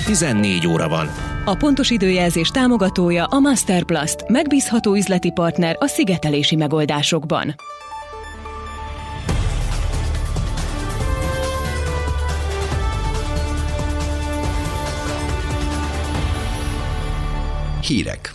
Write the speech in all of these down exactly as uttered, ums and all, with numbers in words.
tizennégy óra van. A pontos időjelzés támogatója a Masterplast, megbízható üzleti partner a szigetelési megoldásokban. Hírek.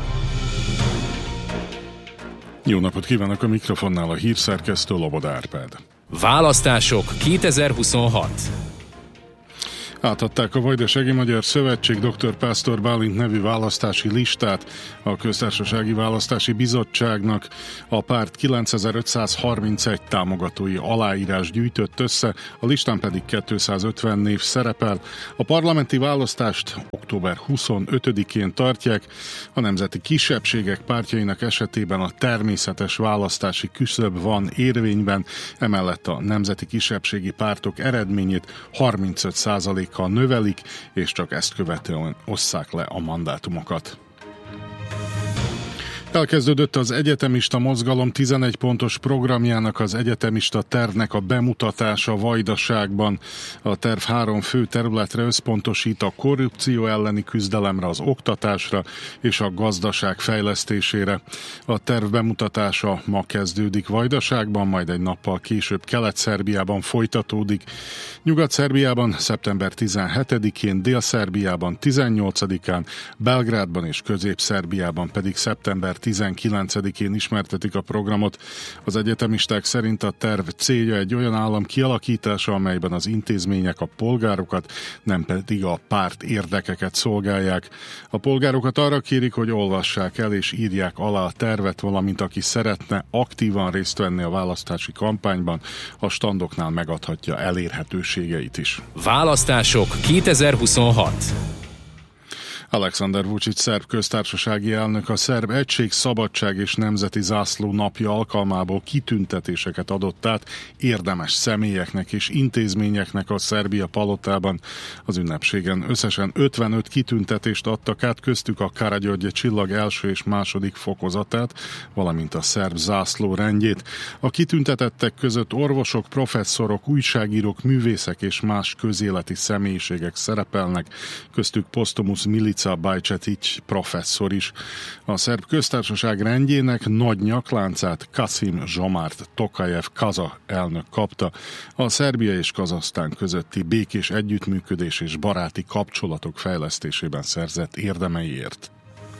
Jó napot kívánok, a mikrofonnál a hírszerkesztő Lobod Árpád. Választások kétezer-huszonhat. Átadták a Vajdasági Magyar Szövetség dr. Pásztor Bálint nevű választási listát a Köztársasági Választási Bizottságnak. A párt kilencezer-ötszázharmincegy támogatói aláírás gyűjtött össze, a listán pedig kétszázötven név szerepel. A parlamenti választást október huszonötödikén tartják. A nemzeti kisebbségek pártjainak esetében a természetes választási küszöb van érvényben, emellett a nemzeti kisebbségi pártok eredményét harmincöt százalékkal növelik, és csak ezt követően osszák le a mandátumokat. Elkezdődött az egyetemista mozgalom tizenegy pontos programjának, az egyetemista tervnek a bemutatása Vajdaságban. A terv három fő területre összpontosít: a korrupció elleni küzdelemre, az oktatásra és a gazdaság fejlesztésére. A terv bemutatása ma kezdődik Vajdaságban, majd egy nappal később Kelet-Szerbiában folytatódik. Nyugat-Szerbiában szeptember tizenhetedikén, Dél-Szerbiában tizennyolcadikán, Belgrádban és Közép-Szerbiában pedig szeptember tizenkilencedikén ismertetik a programot. Az egyetemisták szerint a terv célja egy olyan állam kialakítása, amelyben az intézmények a polgárokat, nem pedig a párt érdekeket szolgálják. A polgárokat arra kérik, hogy olvassák el és írják alá a tervet, valamint aki szeretne aktívan részt venni a választási kampányban, a standoknál megadhatja elérhetőségeit is. Választások kétezer-huszonhat. Alexander Vučić szerb köztársasági elnök a Szerb Egység, Szabadság és Nemzeti Zászló napja alkalmából kitüntetéseket adott át érdemes személyeknek és intézményeknek a Szerbia palotában. Az ünnepségen összesen ötvenöt kitüntetést adtak át, köztük a Karagyörgye csillag első és második fokozatát, valamint a szerb zászló rendjét. A kitüntetettek között orvosok, professzorok, újságírók, művészek és más közéleti személyiségek szerepelnek, köztük Posztomusz Milica Bajčetić professzor is. A szerb köztársaság rendjének nagy nyakláncát Kasim Zsomárt Tokajev kazah elnök kapta. A Szerbia és Kazahsztán közötti békés együttműködés és baráti kapcsolatok fejlesztésében szerzett érdemeiért.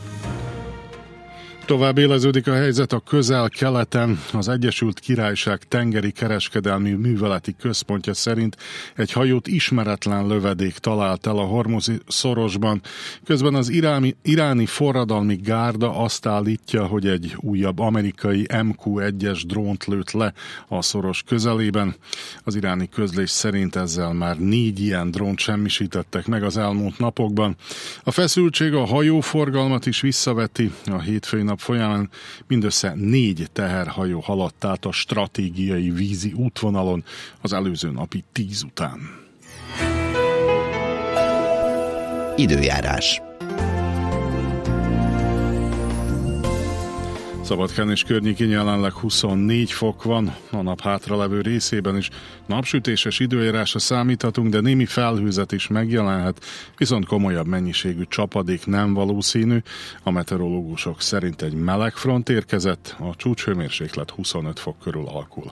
Tovább éleződik a helyzet a Közel-Keleten. Az Egyesült Királyság tengeri kereskedelmi műveleti központja szerint egy hajót ismeretlen lövedék talált el a Hormuzi szorosban. Közben az iráni, iráni forradalmi gárda azt állítja, hogy egy újabb amerikai em kú egyes drónt lőtt le a szoros közelében. Az iráni közlés szerint ezzel már négy ilyen drónt semmisítettek meg az elmúlt napokban. A feszültség a hajóforgalmat is visszaveti. A hétfői nap folyamán mindössze négy teherhajó haladt át a stratégiai vízi útvonalon az előző napi tíz után. Időjárás. Szabadkán és környékén jelenleg huszonnégy fok van, a nap hátralevő részében is napsütéses időjárásra számíthatunk, de némi felhőzet is megjelenhet, viszont komolyabb mennyiségű csapadék nem valószínű. A meteorológusok szerint egy meleg front érkezett, a csúcshőmérséklet huszonöt fok körül alakul.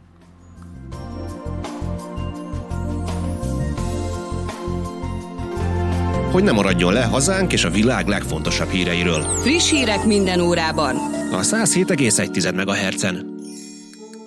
Hogy ne maradjon le hazánk és a világ legfontosabb híreiről. Friss hírek minden órában. A száz hét egész egy megahertzen.